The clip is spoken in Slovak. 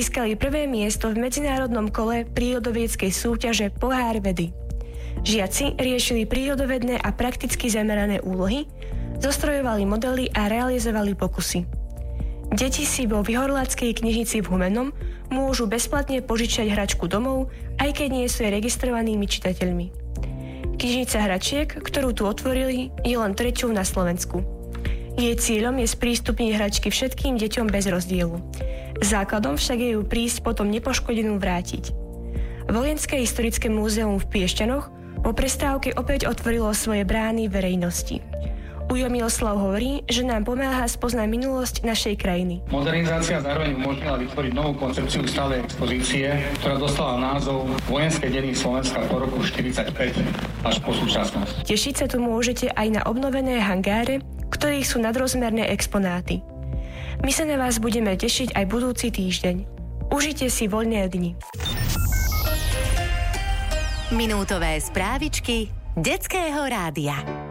získali prvé miesto v medzinárodnom kole prírodovedeckej súťaže Pohár vedy. Žiaci riešili prírodovedné a prakticky zamerané úlohy, zostrojovali modely a realizovali pokusy. Deti si vo Vyhorláckej knižnici v Humennom môžu bezplatne požičať hračku domov, aj keď nie sú registrovanými čitateľmi. Knižnica hračiek, ktorú tu otvorili, je len treťou na Slovensku. Jej cieľom je sprístupniť hračky všetkým deťom bez rozdielu. Základom však je ju prísť potom nepoškodenú vrátiť. Vojenské historické múzeum v Piešťanoch po prestávke opäť otvorilo svoje brány verejnosti. Ujo Miloslav hovorí, že nám pomáha spoznať minulosť našej krajiny. Modernizácia zároveň umožnila vytvoriť novú koncepciu stálej expozície, ktorá dostala názov Vojenské dejiny Slovenska po roku 45 až po súčasnosť. Tešiť sa tu môžete aj na obnovené hangáre, ktorých sú nadrozmerné exponáty. My sa na vás budeme tešiť aj budúci týždeň. Užite si voľné dni. Minútové správičky Detského rádia.